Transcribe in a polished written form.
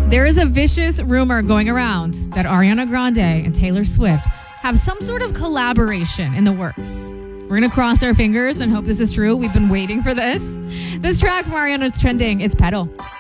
There is a vicious rumor going around that Ariana Grande and Taylor Swift have some sort of collaboration in the works. We're going to cross our fingers and hope this is true. We've been waiting for this. This track from Ariana is trending. It's Pedal.